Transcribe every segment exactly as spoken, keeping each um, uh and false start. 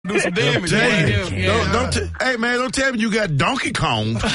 Do some damage. Don't, Yeah. yeah. don't, don't t- hey, man, don't tell me you got Donkey Kong. Man,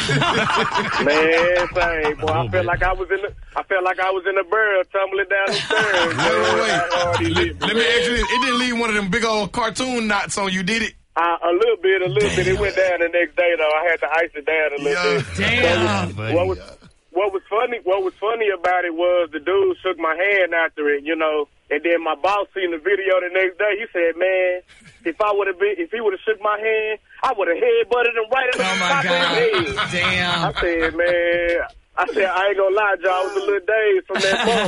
same, boy. I felt like I was in the, I felt like I was in a bird tumbling down the stairs. Wait, wait, wait. Let, let me ask you this. It didn't leave one of them big old cartoon knots on you, did it? Uh, a little bit, a little Damn. bit. It went down the next day, though. I had to ice it down a little yeah. bit. Damn. What was, what was what was funny? What was funny about it was the dude shook my hand after it, you know. And then my boss seen the video the next day. He said, "Man, if I would have been, if he would have shook my hand, I would have headbutted him right in the oh my top God. of his head." Damn. I said, "Man." I said, I ain't gonna lie, y'all. It was a little days from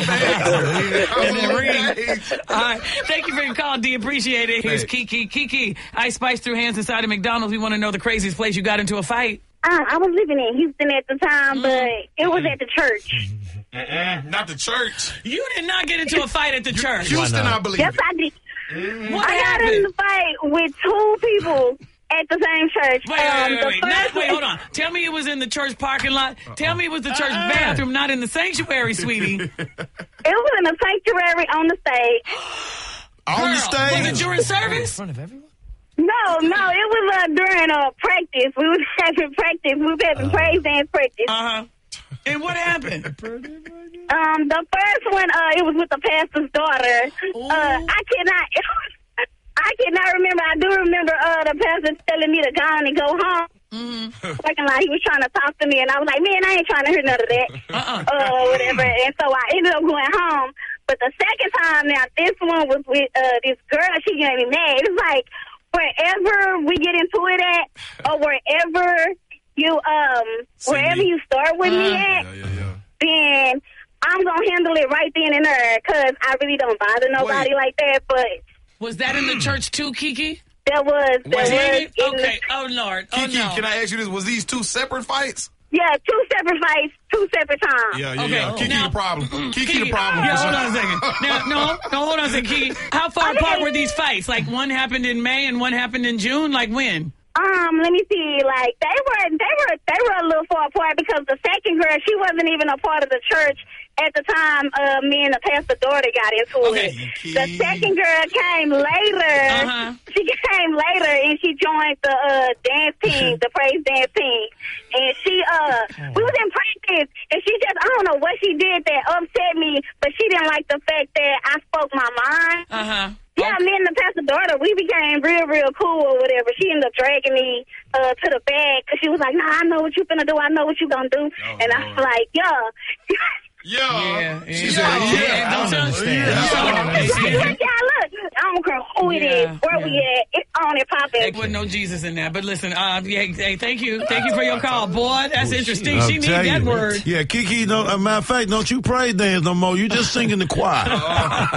that ball. And then ring. All right. Thank you for your call, D. Appreciate it. Here's Kiki. Kiki, Ice Spice threw hands inside of McDonald's. We want to know the craziest place you got into a fight. Uh, I was living in Houston at the time, but it was at the church. Mm-mm, not the church. You did not get into a fight at the church. Houston, I believe. Yes, I did. Mm-hmm. What I happened? got in a fight with two people at the same church. Wait, um, wait, wait, wait. Not, wait, hold on. Tell me it was in the church parking lot. Uh-oh. Tell me it was the church uh-uh. bathroom, not in the sanctuary, sweetie. It was in the sanctuary on the stage. On Girl, the stage? Was it during service? In front of everyone? No, no, it was uh, during uh, practice. We was having practice. We was having uh, praise dance practice. Uh-huh. And what happened? um, the first one, uh, it was with the pastor's daughter. Ooh. Uh, I cannot... I cannot remember. I do remember uh, the pastor telling me to go on and go home. Mm-hmm. Like, he was trying to talk to me, and I was like, man, I ain't trying to hear none of that. Uh-uh. Uh, whatever. And so I ended up going home. But the second time, now, this one was with uh, this girl. She got me mad. It's like, wherever we get into it at, or wherever you, um, wherever you start with uh, me at, yeah, yeah, yeah. then I'm going to handle it right then and there, because I really don't bother nobody Wait. like that, but... Was that in the church too, Kiki? That was. That was. was okay. The... Oh, Lord. Oh, Kiki, no. can I ask you this? Was these two separate fights? Yeah, two separate fights, two separate times. Yeah, yeah, okay. yeah. Kiki now, the problem. Kiki, Kiki the problem. Yeah, hold on a second. Now, no, no, hold on a second, Kiki. How far okay. apart were these fights? Like, one happened in May and one happened in June? Like, when? Um, let me see. Like, they were, they were, they were a little far apart because the second girl, she wasn't even a part of the church at the time. Uh, me and the pastor's daughter got into okay. it. The second girl came later. Uh-huh. She came later and she joined the uh, dance team, the praise dance team. And she, uh, we was in practice, and she just, I don't know what she did that upset me, but she didn't like the fact that I spoke my mind. Uh huh. Yeah, okay. Me and the pastor's daughter, we became real, real cool or whatever. She ended up dragging me uh, to the bag because she was like, nah, I know what you finna do. I know what you gonna do. Oh, and I was like, yeah. Yeah. Yeah. She yeah. said, yeah. yeah. I don't understand. Yeah, look, I don't care who it yeah. is, where yeah. we at. It's on and popping. There wasn't no Jesus in that. But listen, uh, yeah, hey, thank you. Thank you for your call. Boy, that's oh, interesting. She needs that you, word. Yeah, Kiki, no, as a matter of fact, don't you praise dance no more. You just sing in the choir. uh,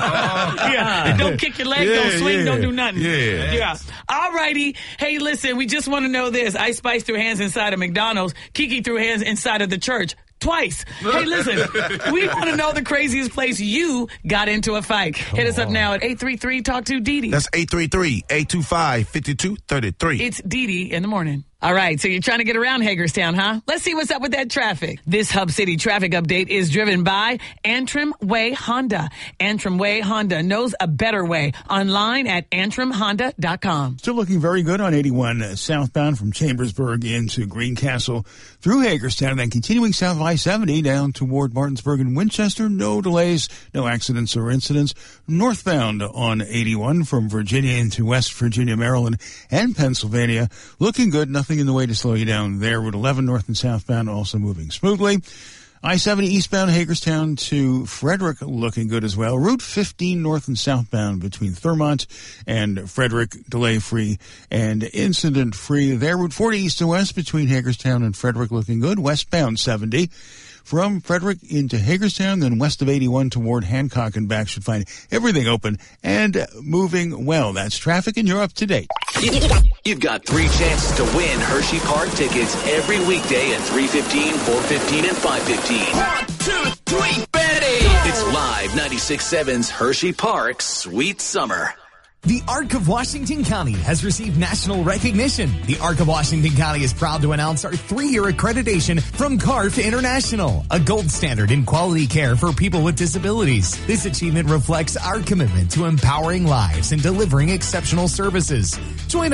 uh, yeah. And don't kick your leg, yeah, don't swing, yeah. don't do nothing. Yeah. Yeah. All righty. Hey, listen, we just want to know this. Ice Spice threw hands inside of McDonald's. Kiki threw hands inside of the church. Twice. Hey, listen, we want to know the craziest place you got into a fight. Come Hit us up on. now at eight three three talk to Didi. That's eight three three, eight two five, five two three three. It's Didi in the morning. All right, so you're trying to get around Hagerstown, huh? Let's see what's up with that traffic. This Hub City traffic update is driven by Antrim Way Honda. Antrim Way Honda knows a better way. Online at antrim honda dot com. Still looking very good on eighty-one uh, southbound from Chambersburg into Greencastle through Hagerstown, and then continuing south of I seventy down toward Martinsburg and Winchester. No delays, no accidents or incidents. Northbound on eighty-one from Virginia into West Virginia, Maryland, and Pennsylvania. Looking good, nothing in the way to slow you down there. Route eleven north and southbound also moving smoothly. I seventy eastbound Hagerstown to Frederick looking good as well. Route fifteen north and southbound between Thurmont and Frederick, delay-free and incident-free there. Route forty east to west between Hagerstown and Frederick looking good. Westbound seventy from Frederick into Hagerstown, then west of eighty-one toward Hancock and back should find everything open and moving well. That's traffic, and you're up to date. You've got three chances to win Hershey Park tickets every weekday at three fifteen, four fifteen, and five fifteen. One, two, three, Betty! It's live ninety-six point seven's Hershey Park Sweet Summer. The Arc of Washington County has received national recognition. The Arc of Washington County is proud to announce our three-year accreditation from C A R F International, a gold standard in quality care for people with disabilities. This achievement reflects our commitment to empowering lives and delivering exceptional services. Join